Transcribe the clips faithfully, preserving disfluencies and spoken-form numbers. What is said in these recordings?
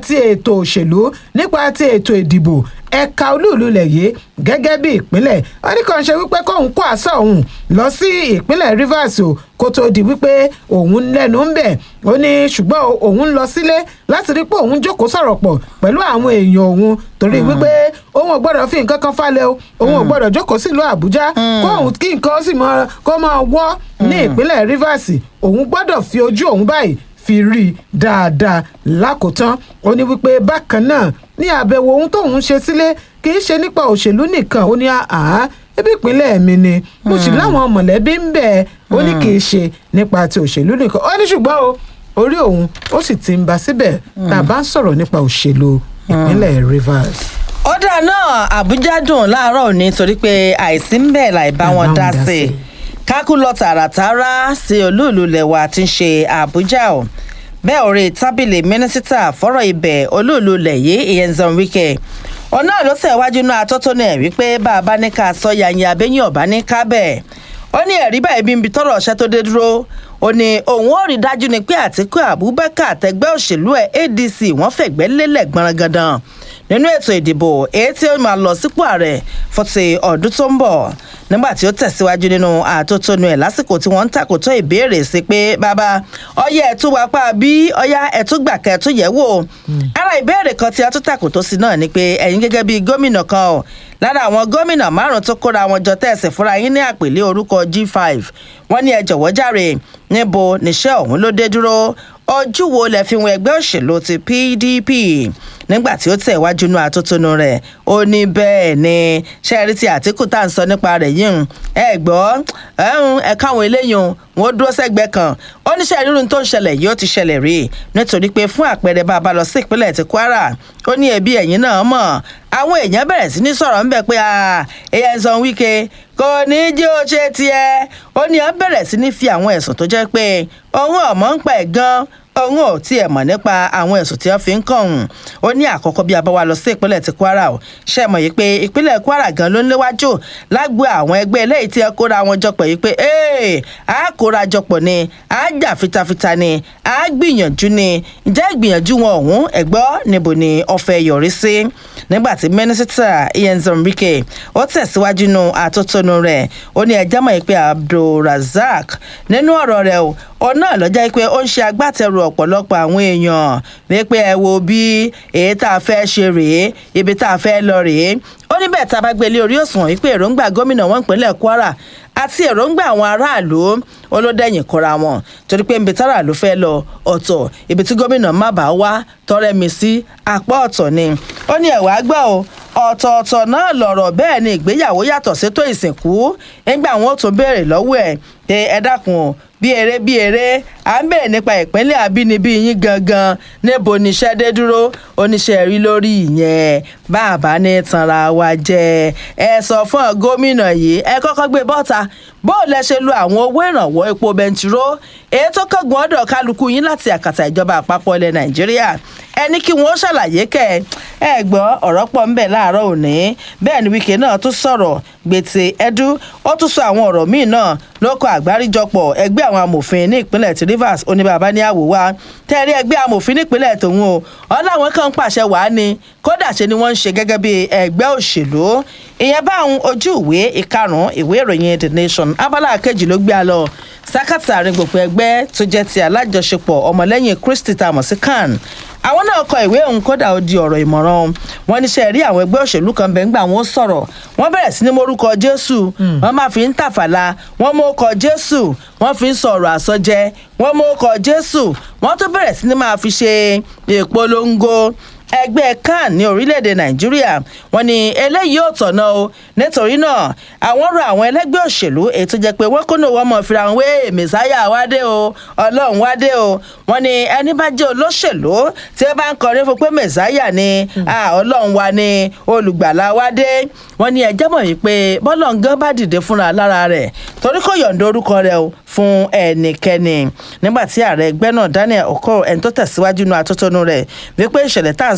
ti ètò òṣèlú nípa ti ètò ìdìbò ẹ̀ka olúùlú lẹ̀ yìí gẹ́gẹ́ bí ìpínlẹ̀ wọ́n ní kàn ṣe wípé kóun kó àṣà òun lọ sí ìpínlẹ̀ Rivers o kó tó di wípé òun lẹ́nu ń bẹ̀ ó ní ṣùgbọ́n òun lọ sílé láti rí pé òun jókòó sọ̀rọ̀ pọ̀ pẹ̀lú àwọn èèyàn òun torí wípé òun ò gbọ́dọ̀ fi nǹkan kan falẹ̀ o òun ò gbọ́dọ̀ jókòó sílùú Àbújá kó òun kí nǹkan sì máa kó máa wọ́ ní ìpínlẹ̀ Rivers òun gbọ́dọ̀ fi ojú òun báyìí fi rí i dáadáa lákòótán ó ní wípé bákan náà ní àbẹ̀wò ohun tóun ṣe sílé kì í ṣe nípa òṣèlú nìkan ó ní àá ebi ìpínlẹ̀ mi ni mo sì láwọn mọ̀lẹ́bí ń bẹ̀ ó ní kì í ṣe nípa ti òṣèlú nìkan ó ní ṣùgbọ́n o orí òun ó sì ti ń ba síbẹ̀ tá a bá ń sọ̀rọ̀ nípa òṣèlú ìpínlẹ̀ Rivers. ọ̀dà náà Àbújá dùn láàárọ̀ òní torí pé àìsí ń bẹ̀ láì bá wọn dá sí i kákú lọ tààràtàrà sí olúùlú lẹ̀wà tí ń ṣe Àbújá o bẹ́ẹ̀ orí tábìlì mínísítà fọ́rọ̀ ibẹ̀ olúùlú lẹ̀ yìí Nyesom Wike ọ̀nà ló tẹ̀wájú náà atótónu ẹ̀ wípé bá a bá ní ká sọ yanyin abẹ́yìn ọ̀bá ní ká bẹ́ẹ̀ ó ní ẹ̀rí báyìí bí n bí tọ́rọ̀ ọ̀ṣẹ́ tó dé dúró ó ní òun ó rí dájú ni pé Àtíkù Abubakar àtẹgbẹ́ òṣèlú ẹ̀ A D C wọ́n fẹ̀gbẹ́ lélẹ̀ gbọ̀nrangandan nínú ètò ìdìbò èyí tí ó máa lọ sípò ààrẹ fọ́tì ọdún tó ń bọ̀ nígbà tí ó tẹ̀síwájú nínú àtótónu ẹ̀ lásìkò tí wọ́n ń tàkótó ìbéèrè sí pé bàbá ọyá ẹ̀tún wá pa bí ọyá ẹ̀tún gbà kẹ́ẹ̀tún yẹ̀ wò ara ìbéèrè kan tí a tún tàkótó sí náà ni pé ẹ̀yin gẹ́gẹ́ bí gómìnà kan ọ̀ lára àwọn gómìnà márùn tó kóra wọn jọ tẹ̀sí fúnra yín ní àpèlé orúkọ G five wọ́n ní ẹ jọ̀wọ́ jàre níbo níṣẹ́ ọ̀hún ló dé dúró ojú wo lẹ fi wọn ẹgbẹ́ òṣèlú ti P D P nígbà tí ó tẹ̀ wájú inú àtótónu rẹ̀ ó ní bẹ́ẹ̀ ni ṣẹ́ẹ̀rí ti Àtíkù tá à ń sọ nípa rẹ̀ yìí ẹ gbọ́ ẹ̀ka àwọn eléyìí wọn dúró sẹ́gbẹ́ kan ó ní ṣẹ́ẹ̀rí irun tó ń ṣẹlẹ̀ yìí ó ti ṣẹlẹ̀ rí nítorí pé fún àpẹẹrẹ bá a bá lọ sí ìpínlẹ̀ ti Kwara ó ní ẹbí ẹ̀yìn náà mọ̀ àwọn èèyàn bẹ̀rẹ̀ sí ní sọ̀rọ̀ ńbẹ̀ pé Nyesom Wike kò ní jí ó ṣe tiẹ̀ ó ní à ń bẹ̀rẹ̀ sí ní fi àwọn ẹ̀sùn tó jẹ́ pé òun ọ̀mọ́ ń pa ẹ̀ gan òun ò tiẹ̀ mọ̀ nípa àwọn ẹ̀sùn tí wọ́n fi ń kàn òun ó ní àkọ́kọ́ bí a bá wa lọ sí ìpínlẹ̀ ti Kwara o ṣe mọ̀ yìí pé ìpínlẹ̀ Kwara gan ló ń léwájú lágbo àwọn ẹgbẹ́ eléyìí tí ẹ kóra wọn jọpọ̀ yìí pé ee a kóra jọpọ̀ ni a jà fitafita ni a gbìyànjú ni ǹjẹ́ ìgbìyànjú wọn ọ̀hún ẹ̀gbọ́ níbo ni ọ̀fẹ́ yọrí sí nígbà tí mínísítà Nyesom Wike ó tẹ̀síwájú nù àtótónu rẹ̀ ó ní ẹjẹ́ mọ̀ pé Abdulrasaq nínú ọ̀rọ̀ rẹ̀ o ọ̀nà lọ́jà pé ó ń ṣe agbátẹrù ọ̀pọ̀lọpọ̀ àwọn èèyàn wípé ẹ wo bí èyí tá a fẹ́ ṣe rèé ibi tá a fẹ́ lọ rèé ó ní bẹ́ẹ̀ tá a bá gbélé orí òṣùwọ̀n wípé èròǹgbà gómìnà wọn ìpínlẹ̀ Kwara àti èròǹgbà àwọn aráàlú olódẹ́yìn kọra wọn torí pé ibi tára ló fẹ́ lọ ọ̀tọ̀ ibi tí gómìnà má bàa wá tọrẹ mi sí apá ọ̀tọ̀ ni ó ní ẹ̀wà gbọ́ o ọ̀tọ̀ọ̀tọ̀ náà lọ̀rọ̀ bẹ́ẹ̀ ni ìgbéyàwó yàtọ̀ sétò ìsìnkú nígbà wọn ò tún béèrè lọ́wọ́ ẹ̀ pé ẹ dákun o bí eré bí eré à ń bèrè nípa ìpínlẹ̀ àbínibí yín gangan níbo níṣẹ́ dé dúró oníṣẹ́ rí lórí ìyẹn bàbá ní tanra wa jẹ ẹ sọ fún gómìnà yìí ẹ kọ́kọ́ gbé bọ́ta bó lẹ ṣe lo àwọn owó ìrànwọ́ epo bẹntiró èyí tó kángun ọ̀dọ̀ kálukú yín láti àkàtà ìjọba àpapọ̀ ilẹ̀ Nàìjíríà ẹni kí wọ́n ṣàlàyé kẹ́ ẹ gbọ́ ọ̀rọ̀ pọ̀ ńbẹ̀ láàárọ̀ òní bẹ́ẹ̀ ni Wike náà tún sọ̀rọ̀ gbèsè ẹdú ó tún sọ àwọn ọ̀rọ̀ míì náà lóko àgbáríjọpọ̀ ẹgbẹ́ àwọn amòfin ní ìpínlẹ̀ ti Rivers oníbàbá ní àwòwá tẹ́rí ẹgbẹ́ amòfin nípínlẹ̀ tòun o ọ̀làwọn kan ń pàṣẹ wàá ni kódà ṣe ni wọ́n ń ṣe gẹ́gẹ́ bí ẹgbẹ́ òṣèlú ìyẹn báwọn ojú ìwé ìkarùn-ún ìwé ìròyìn The Nation abala kejì ló gbé a lọ sákàtà àárín gbogbo ẹgbẹ́ tó jẹ́ ti alájọṣepọ̀ ọmọlẹ́yìn Kristi tá a mọ̀ sí CAN àwọn náà kọ ìwé òun kódà ó di ọ̀rọ̀ ìmọ̀ràn wọn níṣẹ́ rí àwọn ẹgbẹ́ òṣèlú kan bẹ́ẹ̀ ńgbà wọn sọ̀rọ̀ wọ́n bẹ̀rẹ̀ sí ní mórúkọ Jésù wọ́n máa fi ń tàfàlà wọ́n mórúkọ Jésù wọ́n fi ń sọ̀rọ̀ àsọjẹ wọ́n mórúkọ Jésù wọ́n tún bẹ̀rẹ̀ sí ní máa fi ṣe ìpolongo ẹgbẹ́ CAN ní orílẹ̀-èdè Nàìjíríà wọ́n ní eléyìí ò tọ̀nà o nítorí náà àwọn rọ àwọn ẹlẹ́gbẹ́ òṣèlú èyí tó jẹ́ pé wọ́n kó náà wọ́n mọ̀ fira wọn wé mẹ̀sáyà wádé o ọlọ́run wádé o wọ́n ní ẹni bá jẹ́ olóṣèlú tí wọ́n bá ń kọrin fún pé mẹ̀sáyà ni ọlọ́run wa ni olùgbàlà wádé wọ́n ní ẹjẹ́ mọ̀ yìí pé bọ́lọ̀ngán bá dìde fúnra lára rẹ̀ torí kò yọ̀ǹda orúkọ rẹ̀ o fún ẹnikẹ́ni nígbà tí ààrẹ ẹgbẹ́ náà Daniel Okoro ẹni tó tẹ̀síwájú nu atótónu rẹ̀ wípé ìṣẹ̀lẹ̀ tá à ń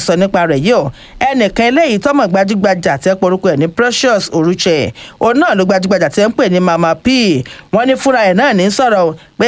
sọ nípa rẹ̀ yìí o ẹnìkan eléyìí tọ́mọ̀ gbajúgbajà tẹ́ porúkọ ẹ̀ ní Precious Oruche òun náà ló gbajúgbajà tẹ́ ń pè ní Mama P wọ́n ní fúnra ẹ̀ náà ní sọ̀rọ̀ pé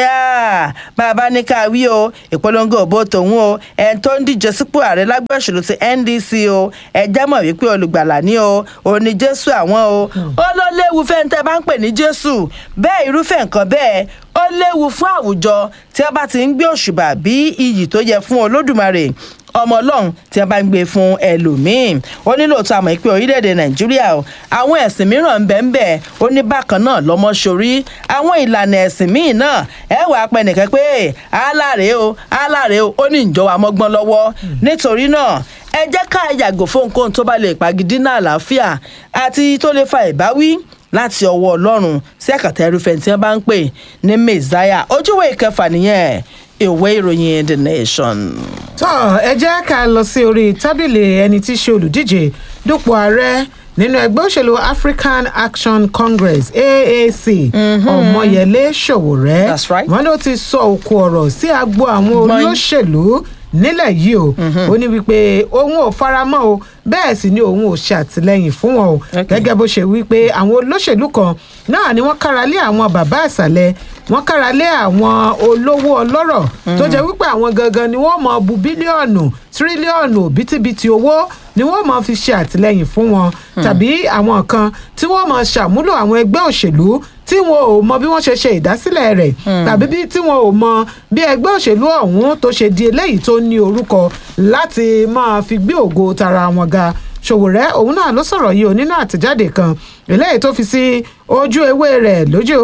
bàbá ní ká wí o ìpolongo òbó tòun o ẹni tó ń díje sípò ààrẹ lágbẹ́ òṣèlú ti N D C o ẹ jẹ́ mọ̀ wípé olùgbàlà ní o òun ni Jésù àwọn o ó ló léwu fẹ́ntẹ́ bá ń pè ní Jésù bẹ́ẹ̀ irúfẹ́ nǹkan bẹ́ẹ̀ ó léwu fún àwùjọ tí a bá ti ń gbé òṣùbà bí iyì tó yẹ fún Olódùmarè ọmọ Ọlọ́run tí a bá ń gbé fún ẹlòmíín ó ní lóòótọ́ àmọ́ pé orílẹ̀-èdè Nàìjíríà o àwọn ẹ̀sìn mìíràn ń bẹ ń bẹ ó ní bákan náà lọ́mọ sórí àwọn ìlànà ẹ̀sìn míì náà ẹ wàá pẹ́ nìkan pé aláàrẹ̀ o aláàrẹ̀ o ó ní ìjọba mọ́gbọ́n lọ́wọ́ nítorí náà ẹ jẹ́ ká yàgò fún nǹkan tó bá lè pagidínà àlàáfíà àti tó lè fa ìbáwí láti ọwọ́ Ọlọ́run sí àkàtà irúfẹ́ tí wọ́n bá ń pè ní Messiah ojúwé ìkẹfà nìyẹn ìwé ìròyìn The Nation. tó ẹ jẹ́ ká lọ sí orí tábìlì ẹni tí í ṣe olùdíje dupò ààrẹ nínú ẹgbẹ́ òṣèlú African Action Congress A A C Ọmọyẹlé Sowore wọ́n ló ti sọ òkú ọ̀rọ̀ sí agbo àwọn olóṣèlú nílẹ̀ yìí o ó ní wípé òun ò faramọ́ o bẹ́ẹ̀ sì ni òun ò ṣàtìlẹ́yìn fún wọn o gẹ́gẹ́ bó ṣe wípé àwọn olóṣèlú kan náà ni wọ́n kára lé àwọn bàbá àṣàlẹ̀ wọ́n kára lé àwọn olówó ọlọ́rọ̀ tó jẹ́ wípé àwọn gangan ni wọ́n mọ bu bílíọ̀nù tírílíọ̀nù bítíbitì owó ni wọ́n mọ fi ṣe àtìlẹ́yìn fún wọn tàbí àwọn kan tí wọ́n mọ ṣàmúlò àwọn ẹgbẹ́ òṣèlú tí wọn ò mọ bí wọ́n ṣe ṣe ìdásílẹ̀ rẹ̀ tàbí bí tí wọn ò mọ bí ẹgbẹ́ òṣèlú ọ̀hún tó ṣe di eléyìí tó ní orúkọ láti máa fi gbé ògo tara wọn ga Sowore òun náà ló sọ̀rọ̀ yìí ò nínú àtẹ̀jáde kan eléyìí tó fi sí ojú ewé rẹ̀ lójú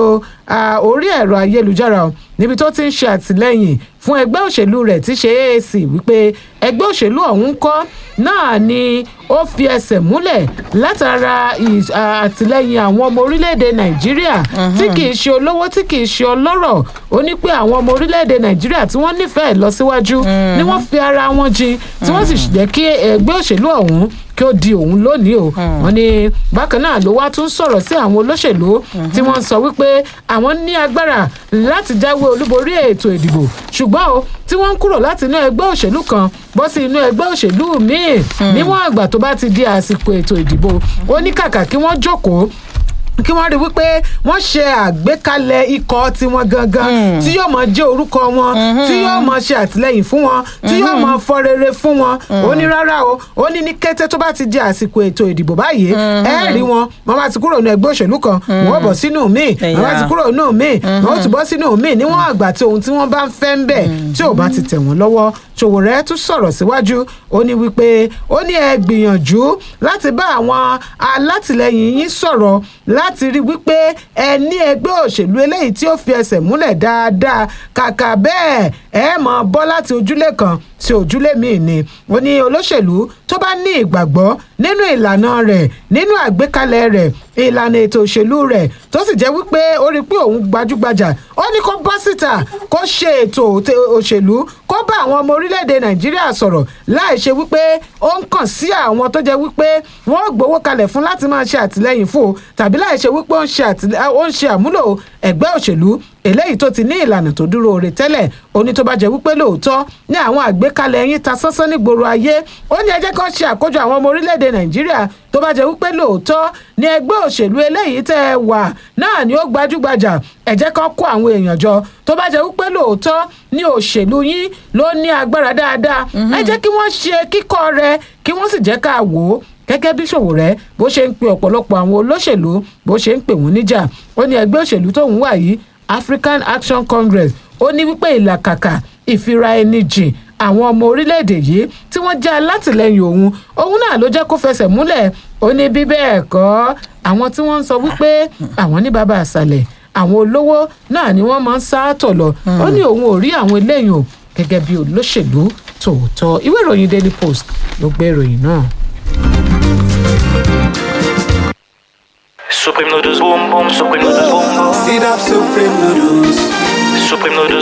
orí ẹ̀rọ ayélujára níbi tó ti ń ṣe àtìlẹ́yìn fún ẹgbẹ́ òṣèlú rẹ̀ tí ṣe A A C wípé ẹgbẹ́ òṣèlú ọ̀hún kọ́ náà ni ó fi ẹsẹ̀ múlẹ̀ látara àtìlẹ́yìn àwọn ọmọ orílẹ̀-èdè Nàìjíríà tí kì í ṣe olówó tí kì í ṣe ọlọ́rọ̀ ó ní pé àwọn ọmọ orílẹ̀-èdè Nàìjíríà tí wọ́n nífẹ̀ẹ́ lọ síwájú ni wọ́n fi ara wọn jin tí wọ́n sì jẹ́ kí ẹgbẹ́ òṣèlú ọ̀hún kí ó di òun lónìí o wọ́n ní bákan náà ló wá tún sọ̀rọ̀ sí àwọn olóṣèlú tí wọ́n sọ wípé àwọn ní agbára láti jáwé olúborí ètò ìdìbò ṣùgbọ́n o tí wọ́n ń kúrò láti inú ẹgbẹ́ òṣèlú kan bọ́ sí inú ẹgbẹ́ òṣèlú míì níwọ̀n àgbà tó bá ti di àsìkò ètò ìdìbò ó ní kàkà kí wọ́n jókòó kí wọ́n rí wípé wọ́n ṣe àgbékalẹ̀ ikọ̀ tiwọn gangan tí yóò máa jẹ́ orúkọ wọn tí yóò máa ṣe àtìlẹ́yìn fún wọn tí yóò máa fọ rere fún wọn ó ní rárá o ó ní ní kété tó bá ti di àsìkò ètò ìdìbò báyìí ẹ rí wọn wọ́n bá ti kúrò ní ẹgbẹ́ òṣèlú kan wọ́n bọ̀ sínú míì wọ́n bá ti kúrò nínú míì wọ́n ti bọ́ sínú míì níwọ̀n àgbà tí ohun tí wọ́n bá ń fẹ́ ń bẹ̀ tí ò bá ti tẹ̀ wọ́n lọ́wọ́ Sowore tún sọ̀rọ̀ síwájú ó ní wípé ó ní ẹ gbìyànjú láti bá àwọn alátìlẹyìn yín sọ̀rọ̀ láti rí wípé ẹ ní ẹgbẹ́ òṣèlú eléyìí tí ó fi ẹsẹ̀ múlẹ̀ dáadáa kàkà bẹ́ẹ̀ ẹ máa bọ́ láti ojúlé kan sí ojúlé míì ni ó ní olóṣèlú tó bá ní ìgbàgbọ́ nínú ìlànà rẹ̀ nínú àgbékalẹ̀ rẹ̀ ìlànà ètò òṣèlú rẹ̀ tó sì jẹ́ wípé ó rí pé òun gbajúgbajà ó ní kó bọ́ síta kó ṣe ètò òṣèlú kó bá àwọn ọmọ orílẹ̀-èdè Nàìjíríà sọ̀rọ̀ láì ṣe wípé ó ń kàn sí àwọn tó jẹ́ wípé wọ́n gbowó kalẹ̀ fún láti máa ṣe àtìlẹ́yìn fún o tàbí láì ṣe wípé ó ń ṣe àmúlò ẹgbẹ́ òṣèlú eléyìí tó ti ní ìlànà tó dúró re tẹ́lẹ̀ ó ní tó bá jẹ́ wípé lóòótọ́ ní àwọn àgbékalẹ̀ yín ta sánsán ní gbòòrò ayé ó ní ẹ jẹ́ kán ṣe àkójọ àwọn ọmọ orílẹ̀-èdè Nàìjíríà tó bá jẹ́ wípé lóòótọ́ ní ẹgbẹ́ òṣèlú eléyìí tẹ́ ẹ wà náà ni ó gbajúgbajà ẹ jẹ́ kán kó àwọn èèyàn jọ tó bá jẹ́ wípé lóòótọ́ ní òṣèlú yín ló ní agbára dáadáa ẹ jẹ́ kí wọ́n ṣe kíkọ́ rẹ̀ kí wọ́n sì jẹ́ ká wò ó gẹ́gẹ́ bí Sowore bó ṣe ń pe ọ̀pọ̀lọpọ̀ àwọn olóṣèlú bó ṣe ń pè wọ́n níjà ó ní ẹgbẹ́ òṣèlú tóun wà yìí African Action Congress ó ní wípé ìlàkàkà ìfira ẹni jìn àwọn ọmọ orílẹ̀-èdè yìí tí wọ́n jẹ́ alátìlẹyìn òun òun náà ló jẹ́ kó fẹsẹ̀ múlẹ̀ ó ní bí bẹ́ẹ̀ kọ́ àwọn tí wọ́n ń sọ wípé àwọn ní bàbá àṣàlẹ̀ àwọn olówó náà ni wọ́n máa ń sá tọ̀ lọ ó ní òun ò rí àwọn eléyìí o gẹ́gẹ́ bí olóṣèlú tòótọ́ ìwé ìròyìn Daily Post ló gbé ìròyìn náà. Supreme noodles boom boom, supreme noodles boom boom. Sit up, supreme noodles. Supreme noodles